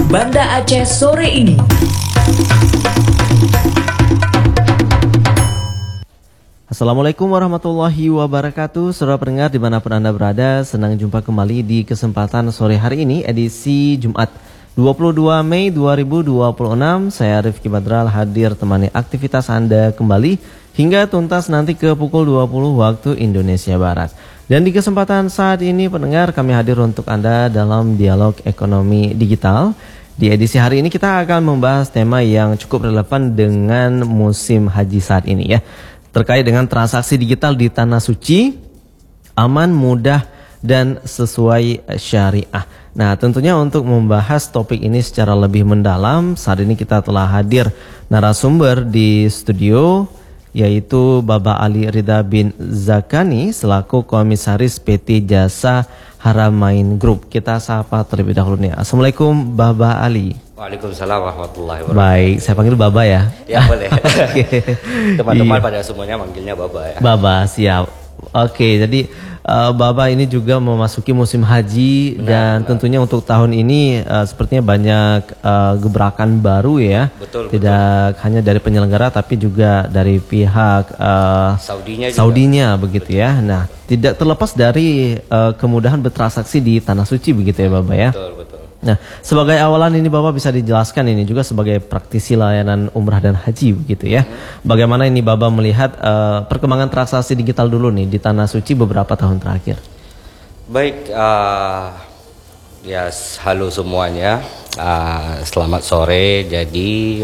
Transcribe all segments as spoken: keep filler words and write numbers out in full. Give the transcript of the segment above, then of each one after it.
Banda Aceh sore ini. Assalamualaikum warahmatullahi wabarakatuh. Saudara pendengar dimanapun Anda berada, senang jumpa kembali di kesempatan sore hari ini, edisi Jumat dua puluh dua Mei dua ribu dua puluh enam. Saya Rifki Badral hadir temani aktivitas Anda kembali hingga tuntas nanti ke pukul dua puluh waktu Indonesia Barat. Dan di kesempatan saat ini pendengar, kami hadir untuk Anda dalam dialog ekonomi digital. Di edisi hari ini kita akan membahas tema yang cukup relevan dengan musim haji saat ini ya, terkait dengan transaksi digital di Tanah Suci, aman, mudah, dan sesuai syariah. Nah, tentunya untuk membahas topik ini secara lebih mendalam, saat ini kita telah hadir narasumber di studio, yaitu Bapak Ali Ridha bin Zakani selaku Komisaris P T Jasa Haramain Group. Kita sapa terlebih dahulu nih. Assalamualaikum Bapak Ali. Waalaikumsalam warahmatullahi wabarakatuh. Baik, saya panggil Baba ya. Ya boleh. Teman-teman pada semuanya manggilnya Baba ya. Baba, siap. Oke, jadi uh, Baba ini juga memasuki musim haji. Benar, dan benar. Tentunya untuk tahun ini uh, sepertinya banyak uh, gebrakan baru ya. Betul. Tidak betul. Hanya dari penyelenggara tapi juga dari pihak uh, Saudinya, Saudinya begitu betul. Ya. Nah, tidak terlepas dari uh, kemudahan bertransaksi di Tanah Suci begitu ya Baba ya. Betul, betul. Nah, sebagai awalan ini Bapak bisa dijelaskan ini juga sebagai praktisi layanan umrah dan haji begitu ya. Bagaimana ini Bapak melihat uh, perkembangan transaksi digital dulu nih di Tanah Suci beberapa tahun terakhir? Baik, uh, ya halo semuanya, uh, selamat sore. Jadi,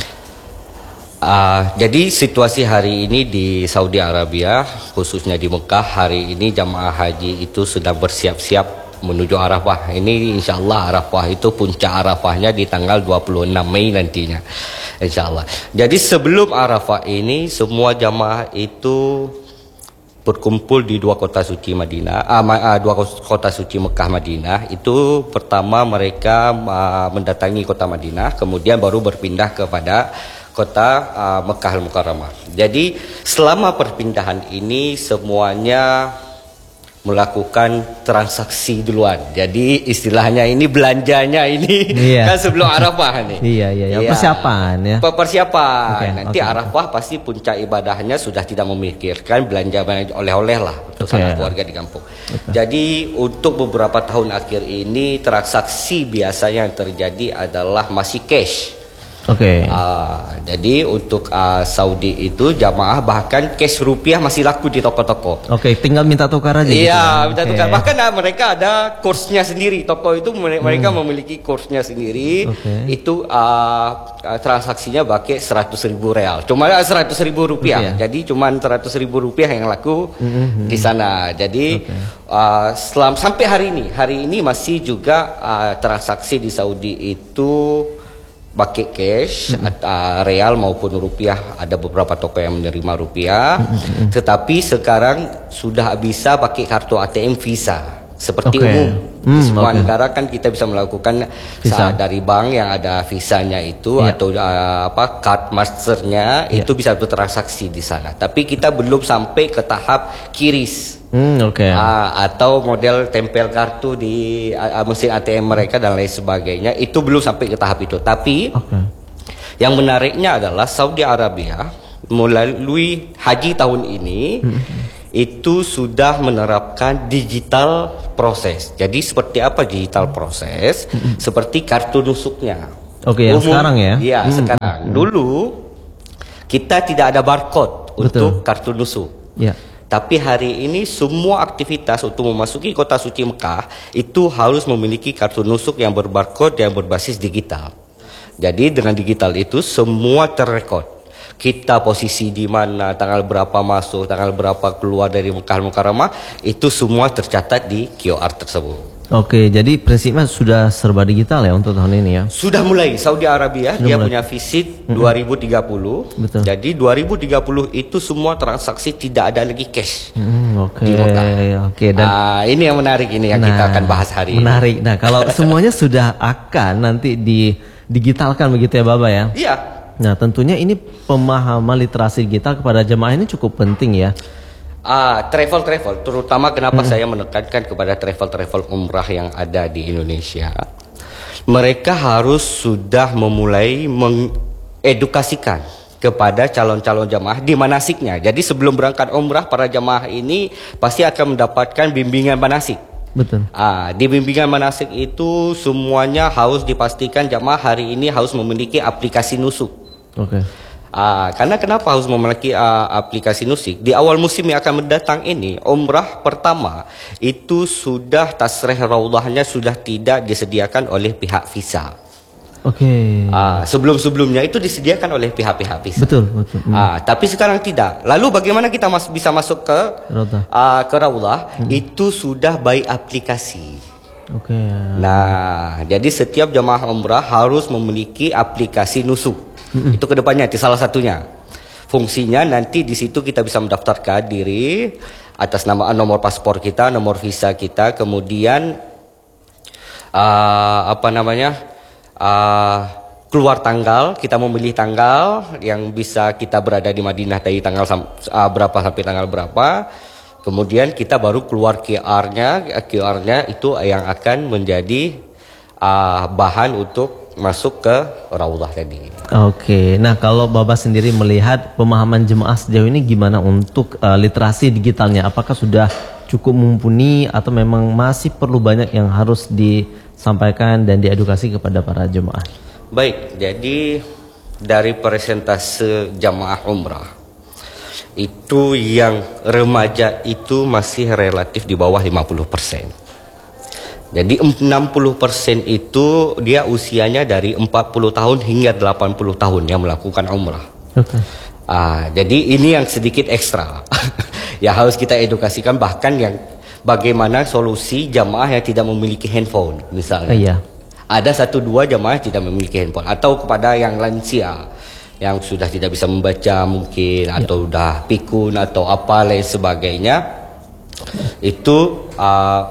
uh, jadi situasi hari ini di Saudi Arabia, khususnya di Mekah, hari ini jamaah haji itu sedang bersiap-siap menuju Arafah. Ini insya Allah Arafah itu puncak Arafahnya di tanggal dua puluh enam Mei nantinya, insya Allah. Jadi sebelum Arafah ini semua jamaah itu berkumpul di dua kota suci Madinah, ah, dua kota suci Mekah Madinah. Itu pertama mereka ah, mendatangi kota Madinah, kemudian baru berpindah kepada kota ah, Mekah Al-Mukarramah. Jadi selama perpindahan ini semuanya melakukan transaksi duluan. Jadi istilahnya ini belanjanya ini iya. Kan sebelum Arafah nih. Iya iya ya. Persiapan ya. Persiapan. Okay, Nanti okay. Arafah pasti puncak ibadahnya sudah tidak memikirkan belanja oleh-oleh lah untuk okay. anak keluarga di kampung. Okay. Jadi untuk beberapa tahun akhir ini transaksi biasanya yang terjadi adalah masih cash. Oke. Okay. Uh, jadi untuk uh, Saudi itu jamaah bahkan cash rupiah masih laku di toko-toko. Oke, okay, tinggal minta tukar aja. Iya, gitu ya? minta okay. tukar. Bahkan uh, mereka ada kursnya sendiri. Toko itu mereka hmm. memiliki kursnya sendiri. Okay. Itu uh, uh, transaksinya pakai seratus ribu real. Cuma seratus ribu rupiah. Okay. Jadi cuma seratus ribu rupiah yang laku mm-hmm. di sana. Jadi okay. uh, selam, sampai hari ini, hari ini masih juga uh, transaksi di Saudi itu pakai cash, mm-hmm. uh, real maupun rupiah. Ada beberapa toko yang menerima rupiah, mm-hmm. tetapi sekarang sudah bisa pakai kartu A T M Visa seperti okay. umum. Mm, di semua okay. negara kan kita bisa melakukan saat dari bank yang ada visanya itu yeah. atau uh, apa card masternya yeah. itu bisa bertransaksi di sana. Tapi kita belum sampai ke tahap kiris. Hmm, okay. uh, atau model tempel kartu di uh, mesin A T M mereka dan lain sebagainya, itu belum sampai ke tahap itu. Tapi okay. yang menariknya adalah Saudi Arabia melalui haji tahun ini hmm. itu sudah menerapkan digital proses. Jadi seperti apa digital proses? Hmm. Seperti kartu nusuknya. Oke, okay, yang sekarang ya? Iya, hmm. sekarang. Hmm. Dulu kita tidak ada barcode Betul. Untuk kartu nusuk. Ya. Tapi hari ini semua aktivitas untuk memasuki kota suci Mekah itu harus memiliki kartu nusuk yang berbarcode yang berbasis digital. Jadi dengan digital itu semua terrekod. Kita posisi di mana, tanggal berapa masuk, tanggal berapa keluar dari Mekah Al-Mukarramah, itu semua tercatat di Q R tersebut. Oke, jadi prinsipnya sudah serba digital ya untuk tahun ini ya? Sudah mulai. Saudi Arabia sudah dia mulai. Punya visit dua ribu tiga puluh. Betul. Jadi dua ribu tiga puluh itu semua transaksi tidak ada lagi cash. Hmm, Oke, oke. Dan nah, ini yang menarik ini yang nah, kita akan bahas hari ini. Menarik. Nah, kalau semuanya sudah akan nanti didigitalkan begitu ya, Bapak ya? Iya. Nah, tentunya ini pemahaman literasi digital kepada jemaah ini cukup penting ya. Ah, travel travel, terutama kenapa hmm. saya menekankan kepada travel travel umrah yang ada di Indonesia. mereka harus sudah memulai mengedukasikan kepada calon-calon jamaah di manasiknya. Jadi sebelum berangkat umrah, para jamaah ini pasti akan mendapatkan bimbingan manasik. Betul. Ah, di bimbingan manasik itu semuanya harus dipastikan jamaah hari ini harus memiliki aplikasi nusuk. Oke. Okay. Ah, karena kenapa harus memiliki uh, aplikasi nusuk? Di awal musim yang akan mendatang ini, umrah pertama itu sudah tasrih raudahnya sudah tidak disediakan oleh pihak visa. Oke. Okay. Ah, sebelum-sebelumnya itu disediakan oleh pihak-pihak visa. Betul, betul. Hmm. Ah, tapi sekarang tidak. Lalu bagaimana kita mas bisa masuk ke Raudah? Ah, ke Raudah? Hmm. Itu sudah by aplikasi. Oke. Okay. Nah, jadi setiap jamaah umrah harus memiliki aplikasi nusuk. Hmm. Itu kedepannya, itu salah satunya. Fungsinya nanti di situ kita bisa mendaftarkan diri atas nama nomor paspor kita, nomor visa kita, kemudian ah, apa namanya? Uh, keluar tanggal, kita memilih tanggal yang bisa kita berada di Madinah dari tanggal uh, berapa sampai tanggal berapa. Kemudian kita baru keluar Q R-nya, Q R-nya itu yang akan menjadi uh, bahan untuk masuk ke Raudah tadi. Oke, nah kalau Bapak sendiri melihat pemahaman jemaah sejauh ini gimana untuk uh, literasi digitalnya? Apakah sudah cukup mumpuni atau memang masih perlu banyak yang harus disampaikan dan diedukasi kepada para jemaah? Baik, jadi dari persentase jamaah umrah itu yang remaja itu masih relatif di bawah lima puluh persen. Jadi enam puluh persen itu dia usianya dari empat puluh tahun hingga delapan puluh tahun yang melakukan umrah. Okay. Ah, jadi ini yang sedikit ekstra. Ya harus kita edukasikan, bahkan yang bagaimana solusi jamaah yang tidak memiliki handphone misalnya. Uh, iya. Ada satu dua jamaah yang tidak memiliki handphone, atau kepada yang lansia yang sudah tidak bisa membaca mungkin, ya, atau sudah pikun atau apa lain sebagainya. Itu uh,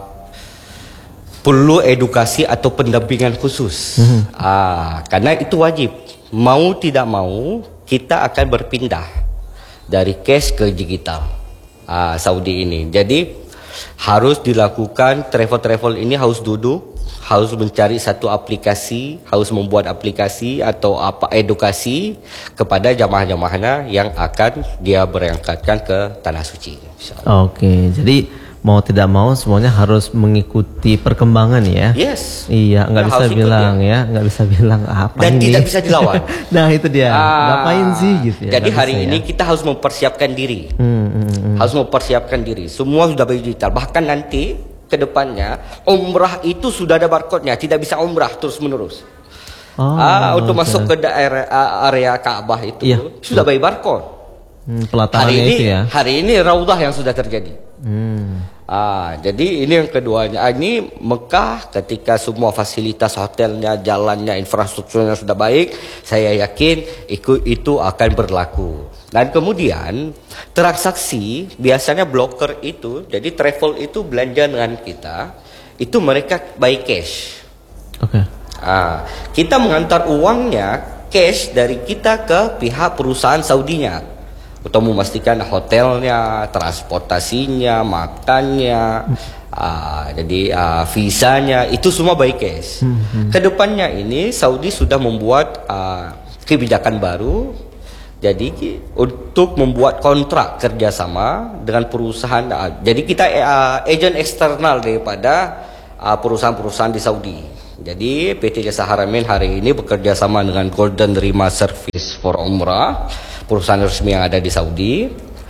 perlu edukasi atau pendampingan khusus. Mm-hmm. uh, Karena itu wajib. Mau tidak mau kita akan berpindah dari cash ke digital. Uh, Saudi ini. Jadi harus dilakukan, travel-travel ini harus duduk, harus mencari satu aplikasi, harus membuat aplikasi atau apa edukasi kepada jamaah-jamaahnya yang akan dia berangkatkan ke Tanah Suci. Oke, jadi mau tidak mau semuanya harus mengikuti perkembangan ya. Yes. Iya, nggak bisa bilang ya, nggak bisa bilang apa dan ini. tidak bisa dilawan. Nah itu dia, ah, ngapain sih gitu ya. Jadi hari bisa, ini ya? kita harus mempersiapkan diri. Hmm, hmm, hmm. Harus mempersiapkan diri. Semua sudah digital. Bahkan nanti ke depannya umrah itu sudah ada barcode-nya, tidak bisa umrah terus menerus. Oh, ah, untuk okay. masuk ke daerah area Ka'bah itu ya, sudah by barcode. Hmm, pelatarannya hari ini, itu ya. Hari ini Raudah yang sudah terjadi. Hmm. Ah, jadi ini yang keduanya. Ah, ini Mekah ketika semua fasilitas hotelnya, jalannya, infrastrukturnya sudah baik, saya yakin itu, itu akan berlaku. Dan kemudian transaksi biasanya broker itu, jadi travel itu belanja dengan kita, itu mereka by cash. Oke. Okay. Ah, kita mengantar uangnya cash dari kita ke pihak perusahaan Saudinya. Untuk memastikan hotelnya, transportasinya, makannya, uh, jadi uh, visanya itu semua by cash. Hmm. Kedepannya ini Saudi sudah membuat uh, kebijakan baru, jadi untuk membuat kontrak kerjasama dengan perusahaan. Uh, jadi kita uh, agent eksternal daripada uh, perusahaan-perusahaan di Saudi. Jadi P T Jasa Haramain hari ini bekerja sama dengan Golden Rima Service for Umrah, perusahaan resmi yang ada di Saudi.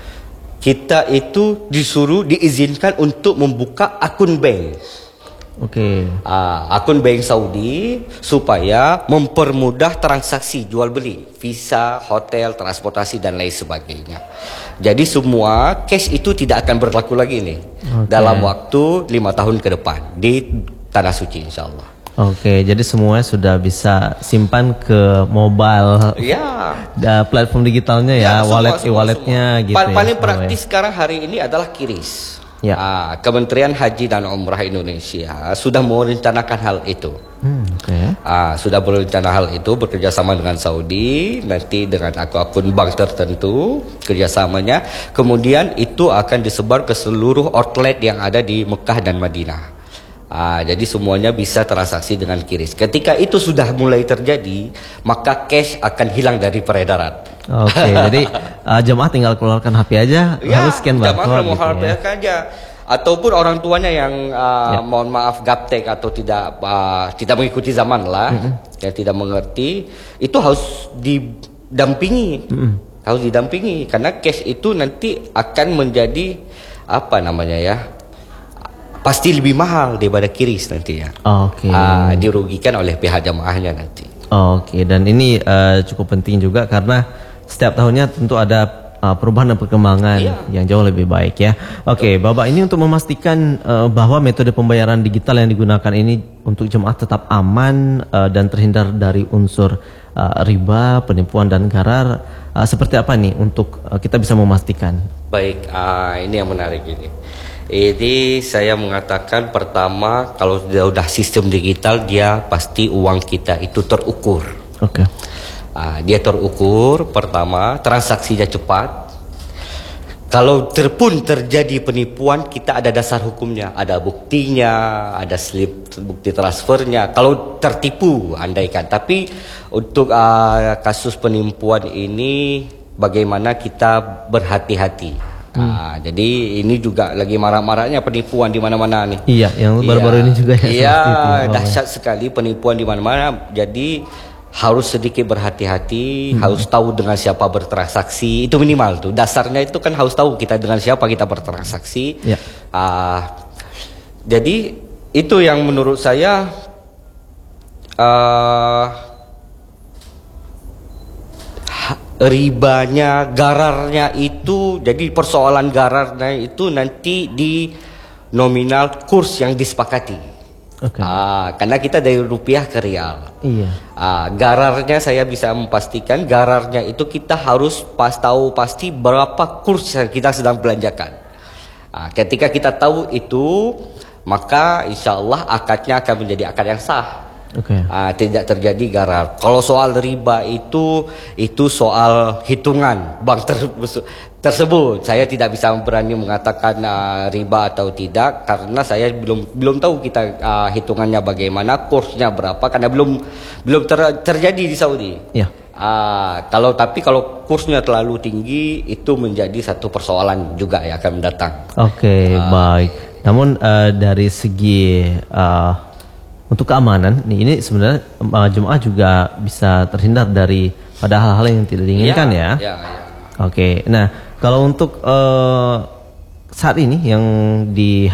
Kita itu disuruh diizinkan untuk membuka akun bank. Oke. Okay. Uh, akun bank Saudi supaya mempermudah transaksi jual beli, visa, hotel, transportasi dan lain sebagainya. Jadi semua cash itu tidak akan berlaku lagi nih okay. dalam waktu lima tahun ke depan di Tanah Suci insya Allah. Oke, jadi semuanya sudah bisa simpan ke mobile, ya, platform digitalnya ya, ya wallet e-walletnya gitu. Paling, ya. paling praktis ya. Sekarang hari ini adalah QRIS. Ya. Ah, Kementerian Haji dan Umrah Indonesia sudah merencanakan hal itu. Hmm, okay. ah, sudah berencana hal itu bekerja sama dengan Saudi, nanti dengan akun bank tertentu kerjasamanya. Kemudian itu akan disebar ke seluruh outlet yang ada di Mekah dan Madinah. Ah, jadi semuanya bisa transaksi dengan kiris. Ketika itu sudah mulai terjadi, maka cash akan hilang dari peredaran. Oke, okay, jadi uh, jemaah tinggal keluarkan H P aja, ya, lalu scan barcode gitu ya. Aja. Ataupun orang tuanya yang uh, ya. mohon maaf gaptek atau tidak uh, tidak mengikuti zaman lah, mm-hmm. yang tidak mengerti, itu harus didampingi, mm-hmm. harus didampingi karena cash itu nanti akan menjadi apa namanya ya? Pasti lebih mahal daripada kiris nanti ya. Oke. Okay. Uh, dirugikan oleh pihak jamaahnya nanti. Oke, okay. Dan ini uh, cukup penting juga karena setiap tahunnya tentu ada uh, perubahan dan perkembangan iya. yang jauh lebih baik ya. Oke, okay, Bapak, ini untuk memastikan uh, bahwa metode pembayaran digital yang digunakan ini untuk jemaah tetap aman uh, dan terhindar dari unsur uh, riba, penipuan dan gharar. Uh, seperti apa nih untuk uh, kita bisa memastikan? Baik, uh, ini yang menarik ini. Ini saya mengatakan pertama kalau sudah, sudah sistem digital dia pasti uang kita itu terukur. Oke. Okay. Uh, dia terukur pertama, transaksinya cepat. Kalau terpun terjadi penipuan kita ada dasar hukumnya, ada buktinya, ada slip bukti transfernya. Kalau tertipu andaikan, tapi untuk uh, kasus penipuan ini bagaimana kita berhati-hati. Hmm. Nah, jadi ini juga lagi marak-maraknya penipuan di mana-mana nih. Iya, yang baru-baru ini juga ya. Iya, dahsyat sekali penipuan di mana-mana. Jadi harus sedikit berhati-hati, hmm. harus tahu dengan siapa bertransaksi. Itu minimal tuh. Dasarnya itu kan harus tahu kita dengan siapa kita bertransaksi. Ya. Uh, jadi itu yang menurut saya uh, ribanya, gararnya itu, jadi persoalan gararnya itu nanti di nominal kurs yang disepakati. Okay. Ah, karena kita dari rupiah ke rial. Iya. Ah, gararnya saya bisa memastikan gararnya itu kita harus pas tahu pasti berapa kurs yang kita sedang belanjakan. Ah, ketika kita tahu itu, maka insya Allah akadnya akan menjadi akad yang sah. Okay. Uh, tidak terjadi garar. Kalau soal riba itu itu soal hitungan bank ter tersebut. Saya tidak bisa berani mengatakan uh, riba atau tidak karena saya belum belum tahu kita uh, hitungannya bagaimana, kursnya berapa karena belum belum ter terjadi di Saudi. Yeah. Uh, kalau tapi kalau kursnya terlalu tinggi itu menjadi satu persoalan juga ya akan mendatang. Oke, okay, uh, baik. Namun uh, dari segi uh, untuk keamanan, nih ini sebenarnya uh, jemaah juga bisa terhindar dari pada hal-hal yang tidak diinginkan ya. ya. ya, ya. Oke, nah kalau untuk uh, saat ini yang di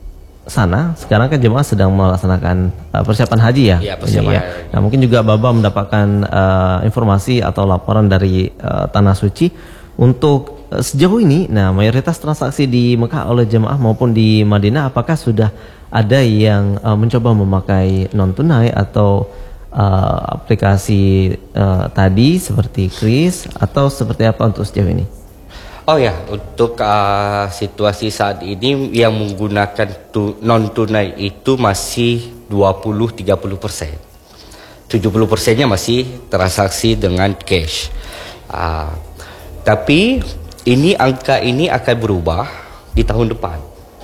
sana sekarang kan jemaah sedang melaksanakan uh, persiapan haji ya. Iya, persiapan ya. Nah mungkin juga Bapak mendapatkan uh, informasi atau laporan dari uh, Tanah Suci untuk uh, sejauh ini. Nah mayoritas transaksi di Mekah oleh jemaah maupun di Madinah apakah sudah ada yang uh, mencoba memakai non tunai atau uh, aplikasi uh, tadi seperti kris atau seperti apa untuk sejauh ini? Oh ya, untuk uh, situasi saat ini yang menggunakan tu, non tunai itu masih dua puluh sampai tiga puluh persen. tujuh puluh persennya masih transaksi dengan cash. Uh, tapi ini angka ini akan berubah di tahun depan.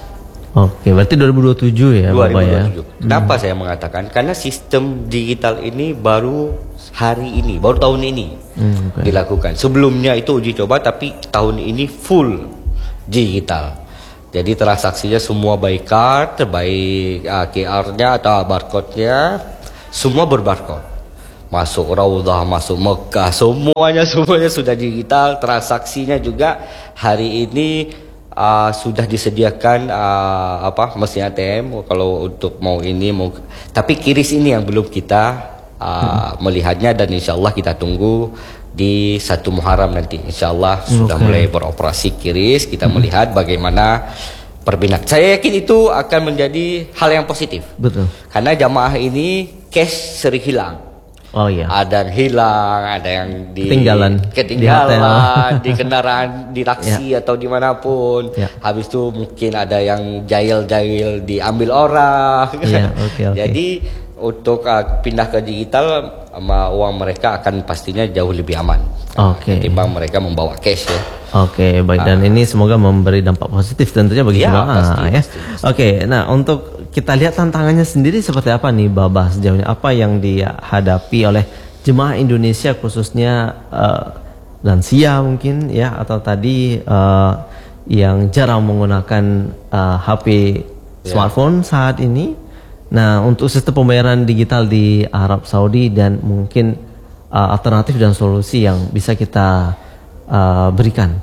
Oke, berarti dua ribu dua puluh tujuh ya, dua ribu dua puluh tujuh. Bapak ya? Kenapa hmm. saya mengatakan? Karena sistem digital ini baru hari ini, baru tahun ini hmm, okay. dilakukan. Sebelumnya itu uji coba, tapi tahun ini full digital. Jadi transaksinya semua baik card, baik uh, Q R-nya atau barcode-nya, semua berbarcode. Masuk Raudhah, masuk Mekah, semuanya semuanya sudah digital. Transaksinya juga hari ini Uh, sudah disediakan uh, apa mesin A T M kalau untuk mau ini mau, tapi kiris ini yang belum kita uh, hmm. melihatnya dan insya Allah kita tunggu di satu Muharram nanti insya Allah okay. sudah mulai beroperasi kiris, kita hmm. melihat bagaimana perbinaan. Saya yakin itu akan menjadi hal yang positif. Betul. Karena jamaah ini cash sering hilang. Oh iya. Ada yang hilang, ada yang di ketinggalan, ketinggalan di, di kendaraan, di taksi ya. atau dimanapun. Ya. Habis itu mungkin ada yang jahil-jahil diambil orang. Ya, okay, okay. Jadi untuk uh, pindah ke digital, um, uang mereka akan pastinya jauh lebih aman. Oke. Okay. Ketimbang mereka membawa cash ya. Oke, okay, baik, dan uh, ini semoga memberi dampak positif tentunya bagi ya, jemaah pasti, ya. Oke, okay, nah untuk kita lihat tantangannya sendiri seperti apa nih Baba sejauh ini, apa yang dihadapi oleh jemaah Indonesia khususnya uh, lansia mungkin ya, atau tadi uh, yang jarang menggunakan uh, H P smartphone yeah. saat ini. Nah, untuk sistem pembayaran digital di Arab Saudi dan mungkin uh, alternatif dan solusi yang bisa kita uh, berikan.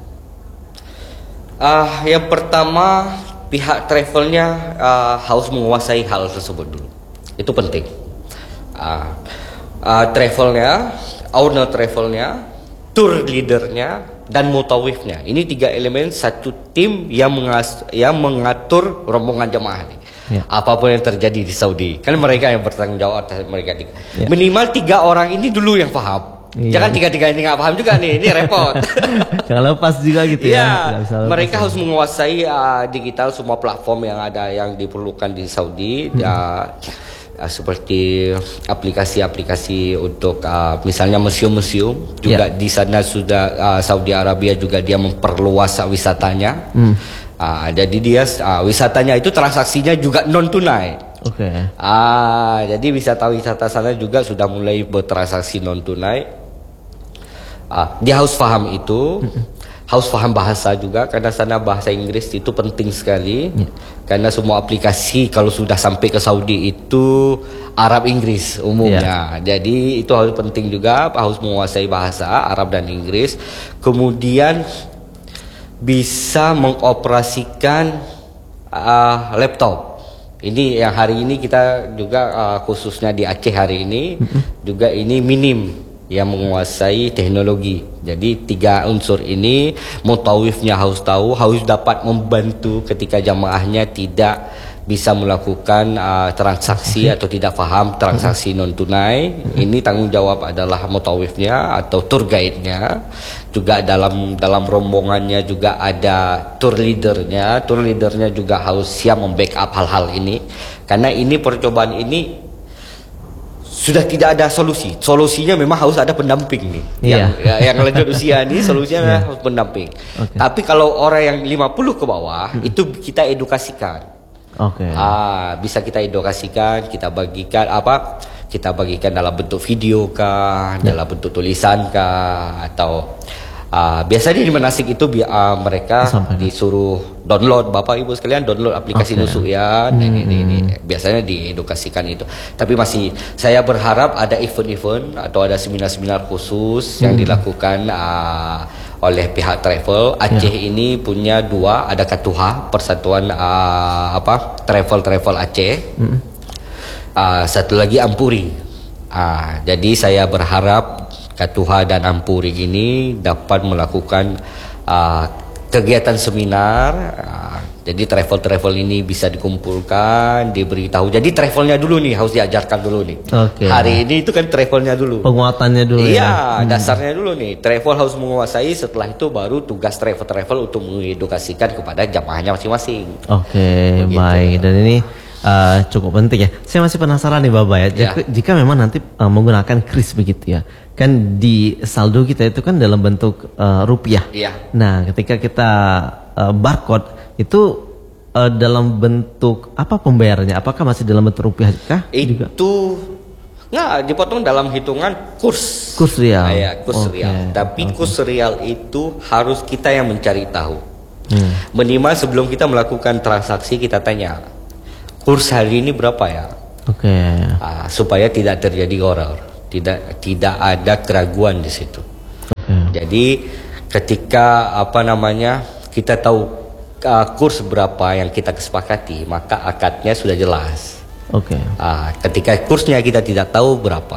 Uh, yang pertama, pihak travelnya uh, harus menguasai hal tersebut dulu. Itu penting. Uh, uh, travelnya, owner travelnya, tour leadernya, dan mutawifnya. Ini tiga elemen satu tim yang, mengas yang mengatur rombongan jemaah ini. Ya. Apapun yang terjadi di Saudi, kan mereka yang bertanggung jawab atas mereka. Ya. Minimal tiga orang ini dulu yang paham. Ya. Jangan tiga-tiga ini nggak paham juga nih, ini repot. Jangan lepas juga gitu ya. ya. Mereka harus menguasai uh, digital semua platform yang ada yang diperlukan di Saudi. Hmm. Uh, Uh, seperti aplikasi-aplikasi untuk uh, misalnya museum-museum juga yeah. di sana sudah uh, Saudi Arabia juga dia memperluas wisatanya. Mm. Uh, jadi dia uh, wisatanya itu transaksinya juga non tunai. Oke. Okay. Uh, jadi wisata-wisata sana juga sudah mulai bertransaksi non tunai. Uh, dia harus paham itu. Mm-mm. Harus paham bahasa juga, karena sana bahasa Inggris itu penting sekali. Ya. Karena semua aplikasi kalau sudah sampai ke Saudi itu Arab Inggris umumnya. Ya. Jadi itu harus penting juga, harus menguasai bahasa Arab dan Inggris. Kemudian bisa mengoperasikan uh, laptop. Ini yang hari ini kita juga uh, khususnya di Aceh hari ini mm-hmm. juga ini minim yang menguasai teknologi. Jadi tiga unsur ini mutawifnya harus tahu, harus dapat membantu ketika jamaahnya tidak bisa melakukan uh, transaksi atau tidak paham transaksi non tunai. Ini tanggung jawab adalah mutawifnya atau tour guide-nya. Juga dalam dalam rombongannya juga ada tour leader-nya. Tour leader-nya juga harus siap membackup hal-hal ini. Karena ini percobaan ini sudah tidak ada solusi. Solusinya memang harus ada pendamping nih. Yeah. Yang ya, yang lanjut usia nih solusinya yeah. harus pendamping. Okay. Tapi kalau orang yang lima puluh ke bawah hmm. itu kita edukasikan. Oke. Okay. Ah, bisa kita edukasikan, kita bagikan apa? Kita bagikan dalam bentuk video kah, yeah. dalam bentuk tulisan kah, atau Uh, biasanya di manasik itu uh, mereka Sampai disuruh download, Bapak Ibu sekalian download aplikasi okay. nusuk ya. Hmm. Ini, ini, ini. Biasanya diedukasikan itu. Tapi masih saya berharap ada event-event atau ada seminar-seminar khusus hmm. yang dilakukan uh, oleh pihak travel. Aceh yeah. ini punya dua, ada Katuha, Persatuan uh, apa travel-travel Aceh. Hmm. Uh, satu lagi Ampuri. Uh, jadi saya berharap Katuha dan Ampuri ini dapat melakukan uh, kegiatan seminar. Uh, jadi travel-travel ini bisa dikumpulkan, diberitahu. Jadi travelnya dulu nih harus diajarkan dulu nih. Okay. Hari ini itu kan travelnya dulu. Penguatannya dulu. Iya, ya? hmm. dasarnya dulu nih. Travel harus menguasai. Setelah itu baru tugas travel-travel untuk mengedukasikan kepada jamaahnya masing-masing. Oke, okay, baik. Dan ini uh, cukup penting ya. Saya masih penasaran nih Bapak ya. Jika, ya. jika memang nanti uh, menggunakan kris begitu ya. Kan di saldo kita itu kan dalam bentuk uh, rupiah. Iya. Nah, ketika kita uh, barcode itu uh, dalam bentuk apa pembayarannya? Apakah masih dalam bentuk rupiah kah? Itu nggak dipotong dalam hitungan kurs. Kurs rial. Nah, ya, kurs okay. rial. Tapi okay. kurs rial itu harus kita yang mencari tahu. Hmm. Minimal sebelum kita melakukan transaksi kita tanya kurs hari ini berapa ya? Oke. Okay. Uh, supaya tidak terjadi error. Tidak tidak ada keraguan di situ. Okay. Jadi ketika apa namanya kita tahu uh, kurs berapa yang kita kesepakati, maka akadnya sudah jelas. Oke. Okay. Uh, ketika kursnya kita tidak tahu berapa,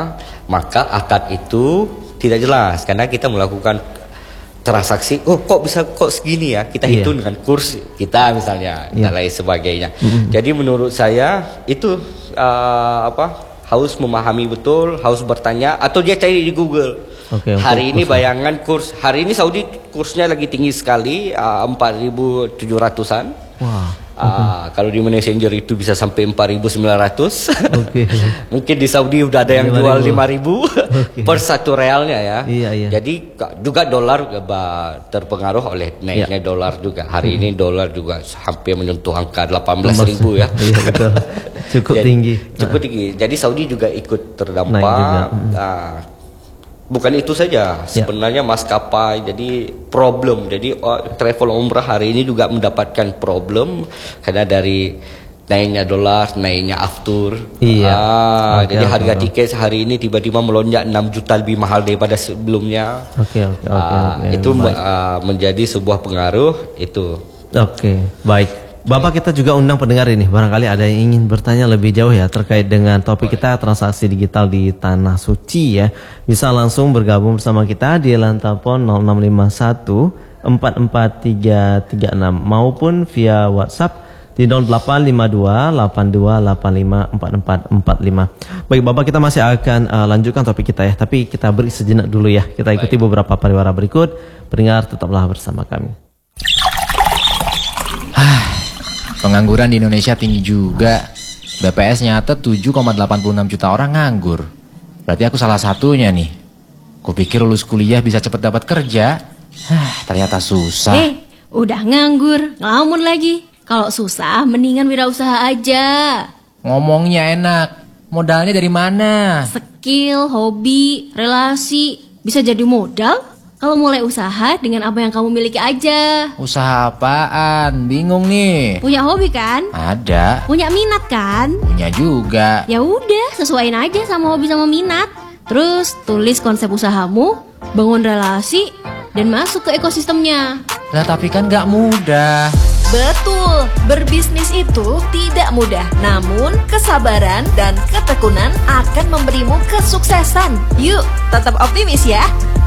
maka akad itu tidak jelas karena kita melakukan transaksi. Oh kok bisa kok segini ya? Kita yeah. hitung dengan kurs kita misalnya yeah. dan lain sebagainya. Mm-hmm. Jadi menurut saya itu uh, apa? harus memahami betul, harus bertanya atau dia cari di Google. Okay, hari ini bayangan kurs, hari ini Saudi kursnya lagi tinggi sekali, uh, empat ribu tujuh ratusan. Wow. Uh, kalau di Messenger itu bisa sampai empat ribu sembilan ratus. Okay. Mungkin di Saudi udah ada yang jual lima ribu okay. per satu realnya ya. Iya, iya. Jadi juga dolar terpengaruh oleh naiknya ya. Dolar juga. Hari hmm. ini dolar juga hampir menyentuh angka delapan belas ribu ya. Iya, betul. Cukup jadi, tinggi. Cukup tinggi. Jadi Saudi juga ikut terdampak. Uh, Bukan itu saja, sebenarnya ya. maskapai jadi problem. Jadi oh, travel umrah hari ini juga mendapatkan problem karena dari naiknya dolar, naiknya aftur. Iya. Ah, okay, jadi okay, harga okay. tiket hari ini tiba-tiba melonjak enam juta lebih mahal daripada sebelumnya. Oke, okay, oke, okay, oke. Okay, ah, okay, itu uh, menjadi sebuah pengaruh itu. Oke, okay, baik. Bapak, kita juga undang pendengar ini. Barangkali ada yang ingin bertanya lebih jauh ya terkait dengan topik kita transaksi digital di Tanah Suci ya. Bisa langsung bergabung bersama kita di line telepon nol enam lima satu empat empat tiga tiga enam maupun via WhatsApp di nol delapan lima dua delapan dua delapan lima empat empat empat lima. Baik Bapak, kita masih akan uh, lanjutkan topik kita ya. Tapi kita beri sejenak dulu ya. Kita ikuti Baik. beberapa pariwara berikut. Pendengar tetaplah bersama kami. Pengangguran di Indonesia tinggi juga. B P S nyata tujuh koma delapan puluh enam juta orang nganggur. Berarti aku salah satunya nih. Kupikir lulus kuliah bisa cepet dapat kerja. Hah, ternyata susah. Eh, udah nganggur, ngelamun lagi. Kalau susah, mendingan wirausaha aja. Ngomongnya enak. Modalnya dari mana? Skill, hobi, relasi. Bisa jadi modal? Kalau mulai usaha dengan apa yang kamu miliki aja. Usaha apaan? Bingung nih. Punya hobi kan? Ada. Punya minat kan? Punya juga. Ya udah, sesuaiin aja sama hobi sama minat. Terus tulis konsep usahamu, bangun relasi, dan masuk ke ekosistemnya. Lah tapi kan gak mudah. Betul, berbisnis itu tidak mudah. Namun kesabaran dan ketekunan akan memberimu kesuksesan. Yuk, tetap optimis ya.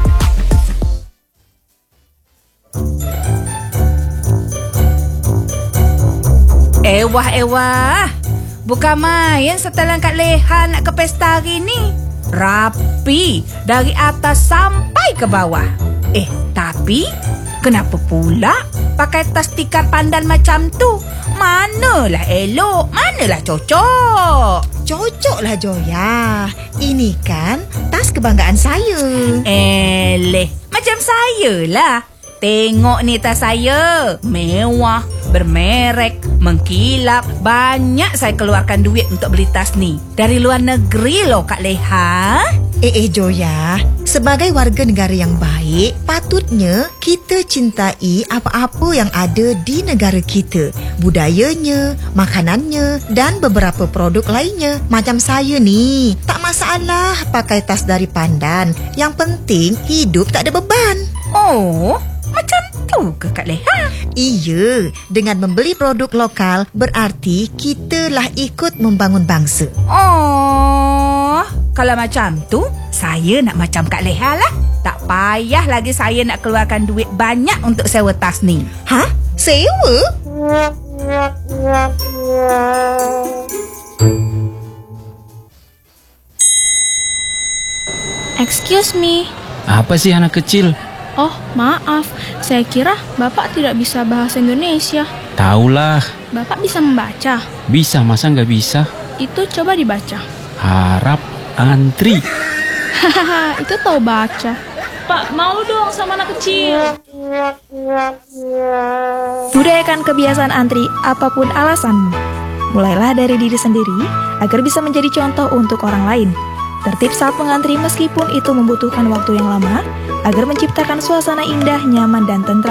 Ewah, ewah. Bukan main setelan Kak Leha nak ke pesta hari ni. Rapi dari atas sampai ke bawah. Eh, tapi kenapa pula pakai tas tikar pandan macam tu? Manalah elok, manalah cocok. Cocoklah Joya. Ini kan tas kebanggaan saya. Eleh, macam saya lah. Tengok ni tas saya. Mewah, bermerek, mengkilap. Banyak saya keluarkan duit untuk beli tas ni. Dari luar negeri loh Kak Leha. Eh eh Joya, sebagai warga negara yang baik, patutnya kita cintai apa-apa yang ada di negara kita. Budayanya, makanannya dan beberapa produk lainnya. Macam saya ni, tak masalah pakai tas dari pandan. Yang penting hidup tak ada beban. Oh, macam tu ke Kak Leha? Iya, dengan membeli produk lokal berarti kita lah ikut membangun bangsa. Oh, kalau macam tu, saya nak macam Kak Leha lah. Tak payah lagi saya nak keluarkan duit banyak untuk sewa tas ni. Hah? Sewa? Excuse me. Apa sih anak kecil? Oh, maaf. Saya kira Bapak tidak bisa bahasa Indonesia. Taulah. Bapak bisa membaca? Bisa, masa nggak bisa? Itu coba dibaca. Harap antri. Hahaha, itu tahu baca. Pak, mau dong sama anak kecil. Budayakan kebiasaan antri apapun alasanmu. Mulailah dari diri sendiri agar bisa menjadi contoh untuk orang lain. Tertib saat mengantri meskipun itu membutuhkan waktu yang lama agar menciptakan suasana indah, nyaman, dan tentram.